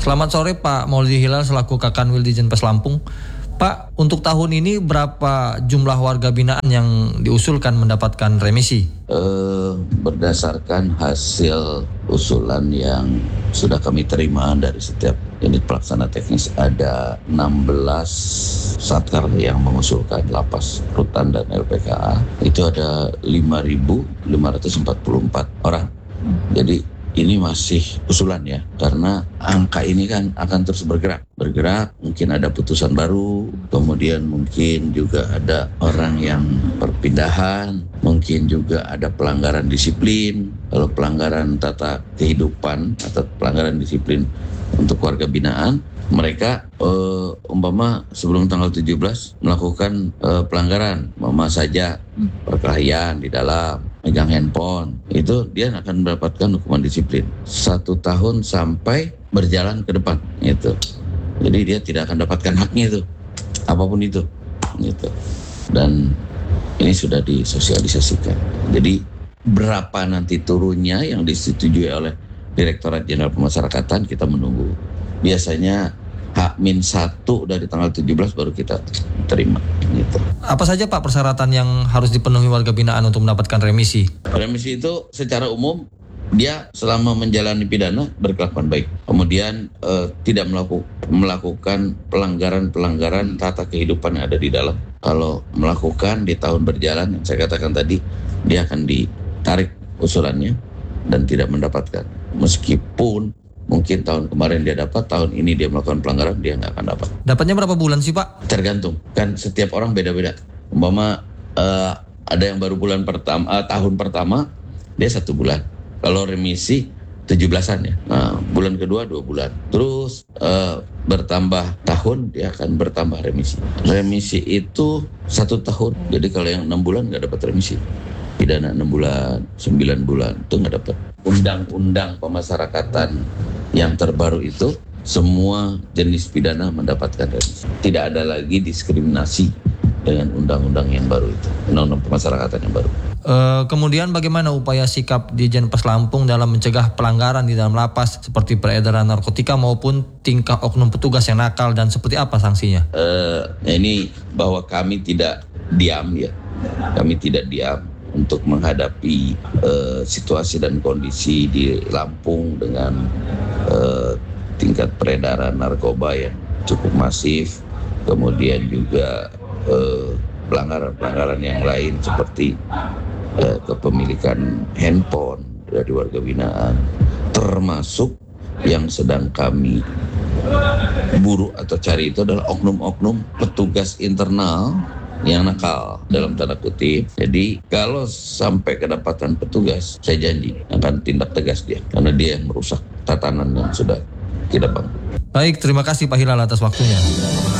Selamat sore Pak Maulidi Hilal selaku Kakanwil di Jenpas Lampung. Pak, untuk tahun ini berapa jumlah warga binaan yang diusulkan mendapatkan remisi? Berdasarkan hasil usulan yang sudah kami terima dari setiap unit pelaksana teknis, ada 16 Satkar yang mengusulkan lapas rutan dan LPKA. Itu ada 5.544 orang. Jadi ini masih usulan ya, karena angka ini kan akan terus bergerak, mungkin ada putusan baru, kemudian mungkin juga ada orang yang perpindahan, mungkin juga ada pelanggaran disiplin. Kalau pelanggaran tata kehidupan atau pelanggaran disiplin untuk warga binaan, mereka umpama sebelum tanggal 17 melakukan pelanggaran, saja perkelahian di dalam, megang handphone, itu dia akan mendapatkan hukuman disiplin 1 tahun sampai berjalan ke depan gitu. Jadi dia tidak akan dapatkan haknya itu, apapun itu gitu. Dan ini sudah disosialisasikan. Jadi berapa nanti turunnya yang disetujui oleh Direktorat Jenderal Pemasyarakatan, kita menunggu. Biasanya H-1 dari tanggal 17 baru kita terima gitu. Apa saja Pak persyaratan yang harus dipenuhi warga binaan untuk mendapatkan remisi? Remisi itu secara umum dia selama menjalani pidana berkelakuan baik. Kemudian tidak melakukan pelanggaran tata kehidupan yang ada di dalam. Kalau melakukan di tahun berjalan yang saya katakan tadi, dia akan ditarik usulannya dan tidak mendapatkan. Meskipun mungkin tahun kemarin dia dapat, tahun ini dia melakukan pelanggaran, dia nggak akan dapat. Dapatnya berapa bulan sih Pak? Tergantung, kan setiap orang beda-beda. Umpama ada yang baru tahun pertama dia 1 bulan. Kalau remisi 17-an ya. Nah, bulan kedua 2 bulan. Terus bertambah tahun dia akan bertambah remisi. Remisi itu 1 tahun. Jadi kalau yang 6 bulan nggak dapat remisi. Pidana 6 bulan, 9 bulan itu nggak dapat. Undang-undang pemasyarakatan yang terbaru itu semua jenis pidana mendapatkan remisi. Tidak ada lagi diskriminasi dengan undang-undang yang baru itu, undang-undang pemasyarakatan yang baru. Kemudian bagaimana upaya sikap di Jenpas Lampung dalam mencegah pelanggaran di dalam lapas seperti peredaran narkotika maupun tingkah oknum petugas yang nakal, dan seperti apa sanksinya? Ini bahwa kami tidak diam ya, kami tidak diam untuk menghadapi situasi dan kondisi di Lampung dengan tingkat peredaran narkoba yang cukup masif, kemudian juga pelanggaran-pelanggaran yang lain seperti kepemilikan handphone dari warga binaan, termasuk yang sedang kami buru atau cari itu adalah oknum-oknum petugas internal yang nakal dalam tanda kutip. Jadi kalau sampai kedapatan petugas, saya janji akan tindak tegas dia, karena dia yang merusak tatanan yang sudah kita bangun. Baik, terima kasih Pak Hilal atas waktunya.